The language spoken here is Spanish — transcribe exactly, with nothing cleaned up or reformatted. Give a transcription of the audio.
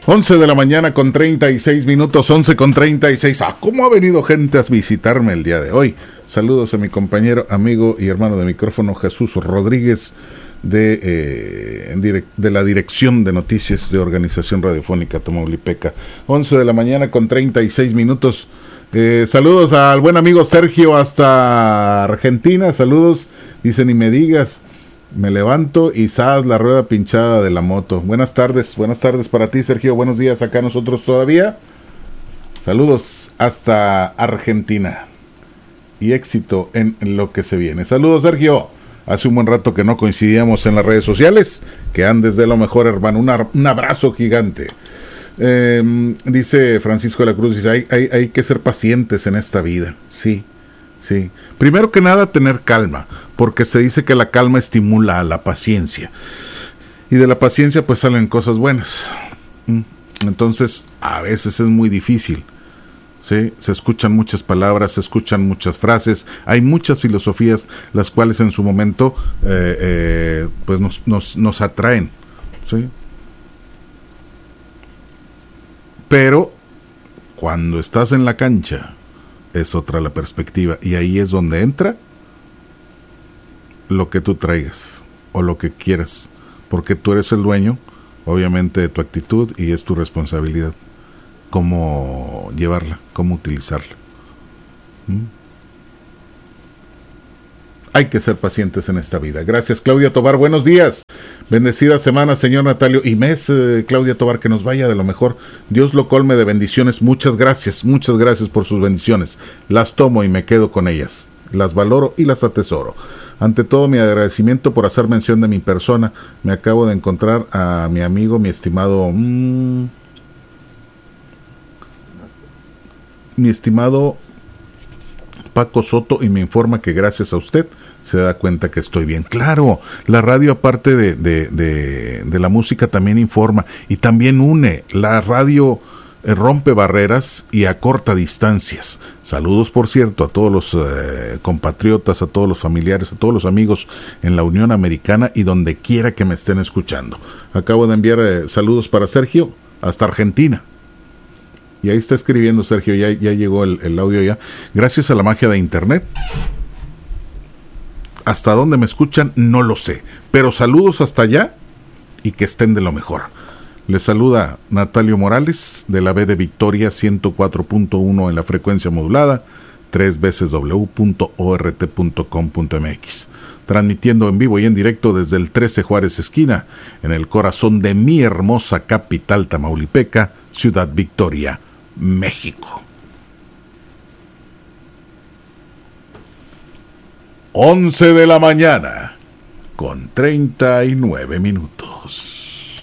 once de la mañana con treinta y seis minutos, once con treinta y seis. Ah, ¿cómo ha venido gente a visitarme el día de hoy? Saludos a mi compañero, amigo y hermano de micrófono, Jesús Rodríguez, de, eh, en direc- de la Dirección de Noticias de Organización Radiofónica Tamaulipeca. once de la mañana con treinta y seis minutos. Eh, saludos al buen amigo Sergio hasta Argentina. Saludos, dice, ni me digas. Me levanto y ¡zas! La rueda pinchada de la moto. Buenas tardes, buenas tardes para ti, Sergio. Buenos días acá nosotros todavía. Saludos hasta Argentina. Y éxito en lo que se viene. Saludos, Sergio. Hace un buen rato que no coincidíamos en las redes sociales. Que andes de lo mejor, hermano. Una, un abrazo gigante. Eh, dice Francisco de la Cruz, dice, hay, hay, hay que ser pacientes en esta vida. Sí. Sí, primero que nada tener calma, porque se dice que la calma estimula a la paciencia, y de la paciencia pues salen cosas buenas. Entonces a veces es muy difícil, ¿sí? Se escuchan muchas palabras, se escuchan muchas frases, hay muchas filosofías las cuales en su momento eh, eh, pues nos, nos, nos atraen, ¿sí? Pero cuando estás en la cancha es otra la perspectiva, y ahí es donde entra lo que tú traigas o lo que quieras, porque tú eres el dueño, obviamente, de tu actitud, y es tu responsabilidad cómo llevarla, cómo utilizarla. ¿Mm? Hay que ser pacientes en esta vida. Gracias, Claudia Tobar, buenos días. Bendecida semana, señor Natalio, y mes, eh, Claudia Tobar, que nos vaya de lo mejor. Dios lo colme de bendiciones. Muchas gracias, muchas gracias por sus bendiciones. Las tomo y me quedo con ellas. Las valoro y las atesoro. Ante todo, mi agradecimiento por hacer mención de mi persona. Me acabo de encontrar a mi amigo, mi estimado... Mmm, mi estimado Paco Soto, y me informa que gracias a usted se da cuenta que estoy bien. Claro, la radio, aparte de, de, de, de la música, también informa y también une. La radio eh, rompe barreras y acorta distancias. Saludos, por cierto, a todos los eh, compatriotas, a todos los familiares, a todos los amigos en la Unión Americana y donde quiera que me estén escuchando. Acabo de enviar eh, saludos para Sergio hasta Argentina. Y ahí está escribiendo Sergio, ya, ya llegó el, el audio ya. Gracias a la magia de internet. Hasta dónde me escuchan no lo sé, pero saludos hasta allá y que estén de lo mejor. Les saluda Natalio Morales de la B de Victoria ciento cuatro punto uno en la frecuencia modulada, tres veces doble u punto o r t punto com punto m x, transmitiendo en vivo y en directo desde el trece Juárez esquina, en el corazón de mi hermosa capital tamaulipeca, Ciudad Victoria, México. once de la mañana con treinta y nueve minutos.